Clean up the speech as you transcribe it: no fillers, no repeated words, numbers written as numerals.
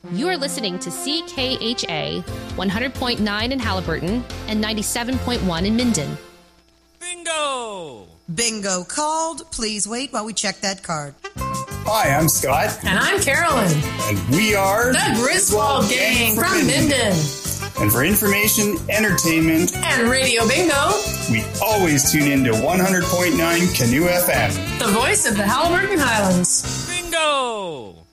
You are listening to CKHA 100.9 in Halliburton and 97.1 in Minden. Bingo! Bingo called. Please wait while we check that card. Hi, I'm Scott. And I'm Carolyn. And we are the Griswold Gang from Minden. And for information, entertainment, and Radio Bingo, we always tune in to 100.9 Canoe FM. The voice of the Halliburton Highlands. Bingo!